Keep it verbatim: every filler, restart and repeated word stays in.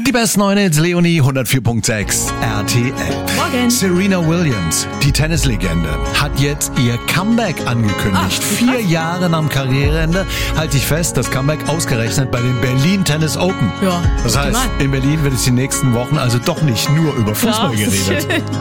Die besten neuen Hits, Leonie, hundertvier Komma sechs R T L. Morgen. Serena Williams, die Tennislegende, hat jetzt ihr Comeback angekündigt. Ach, Vier Jahre nach dem Karriereende, halte ich fest, das Comeback ausgerechnet bei den Berlin Tennis Open. Ja, das heißt, optimal. in Berlin wird es die nächsten Wochen also doch nicht nur über Fußball Ja, das ist geredet. schön.